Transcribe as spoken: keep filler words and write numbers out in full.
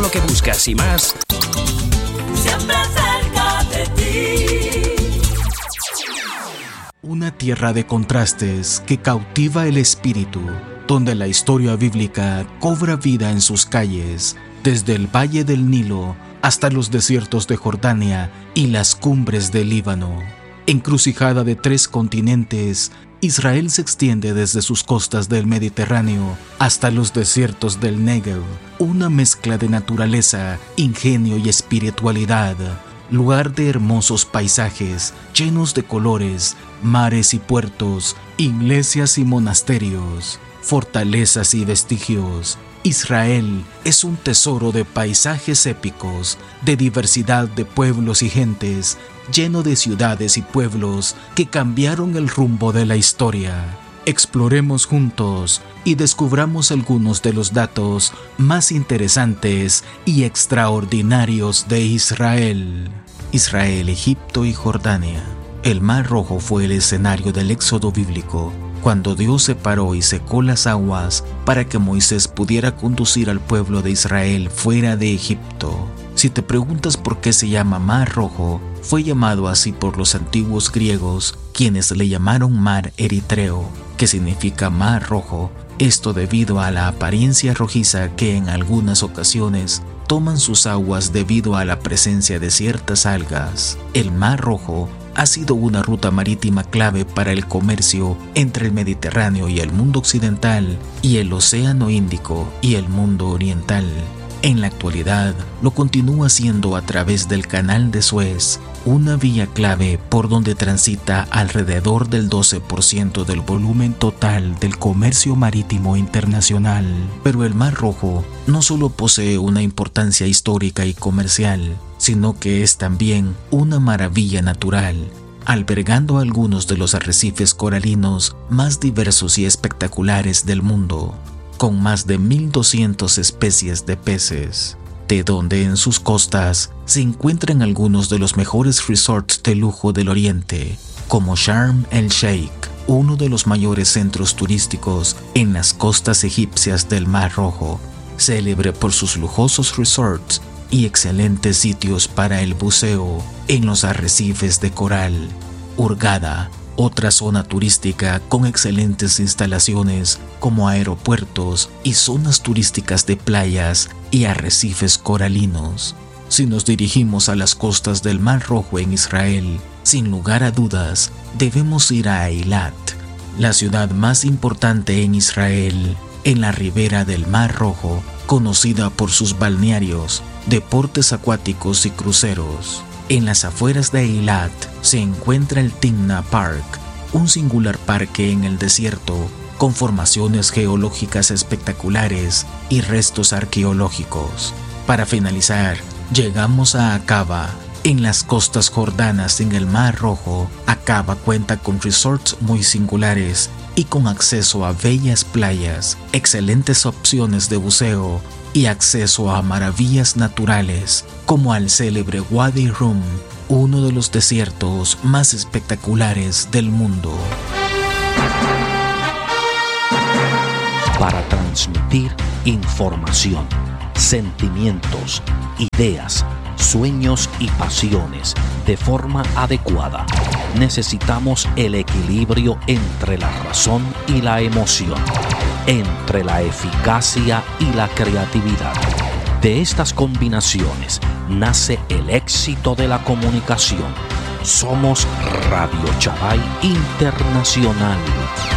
lo que buscas y más. Siempre cerca de ti. Una tierra de contrastes que cautiva el espíritu, donde la historia bíblica cobra vida en sus calles, desde el valle del Nilo hasta los desiertos de Jordania y las cumbres del Líbano. Encrucijada de tres continentes, Israel se extiende desde sus costas del Mediterráneo hasta los desiertos del Negev, una mezcla de naturaleza, ingenio y espiritualidad, lugar de hermosos paisajes llenos de colores, mares y puertos, iglesias y monasterios, fortalezas y vestigios. Israel es un tesoro de paisajes épicos, de diversidad de pueblos y gentes, lleno de ciudades y pueblos que cambiaron el rumbo de la historia. Exploremos juntos y descubramos algunos de los datos más interesantes y extraordinarios de Israel. Israel, Egipto y Jordania. El Mar Rojo fue el escenario del éxodo bíblico, cuando Dios separó y secó las aguas para que Moisés pudiera conducir al pueblo de Israel fuera de Egipto. Si te preguntas por qué se llama Mar Rojo, fue llamado así por los antiguos griegos, quienes le llamaron Mar Eritreo, que significa Mar Rojo, esto debido a la apariencia rojiza que en algunas ocasiones toman sus aguas debido a la presencia de ciertas algas. El Mar Rojo ha sido una ruta marítima clave para el comercio entre el Mediterráneo y el mundo occidental y el Océano Índico y el mundo oriental. En la actualidad, lo continúa siendo a través del Canal de Suez, una vía clave por donde transita alrededor del doce por ciento del volumen total del comercio marítimo internacional. Pero el Mar Rojo no solo posee una importancia histórica y comercial, sino que es también una maravilla natural, albergando algunos de los arrecifes coralinos más diversos y espectaculares del mundo, con más de mil doscientas especies de peces, de donde en sus costas se encuentran algunos de los mejores resorts de lujo del Oriente, como Sharm el Sheikh, uno de los mayores centros turísticos en las costas egipcias del Mar Rojo, célebre por sus lujosos resorts y excelentes sitios para el buceo en los arrecifes de coral. Hurghada, otra zona turística con excelentes instalaciones como aeropuertos y zonas turísticas de playas y arrecifes coralinos. Si nos dirigimos a las costas del Mar Rojo en Israel, sin lugar a dudas, debemos ir a Eilat, la ciudad más importante en Israel, en la ribera del Mar Rojo, conocida por sus balnearios, deportes acuáticos y cruceros. En las afueras de Eilat se encuentra el Timna Park, un singular parque en el desierto con formaciones geológicas espectaculares y restos arqueológicos. Para finalizar, llegamos a Aqaba. En las costas jordanas en el Mar Rojo, Aqaba cuenta con resorts muy singulares y con acceso a bellas playas, excelentes opciones de buceo y acceso a maravillas naturales, como al célebre Wadi Rum, uno de los desiertos más espectaculares del mundo. Para transmitir información, sentimientos, ideas, sueños y pasiones de forma adecuada, necesitamos el equilibrio entre la razón y la emoción, entre la eficacia y la creatividad. De estas combinaciones nace el éxito de la comunicación. Somos Radio Chabay Internacional.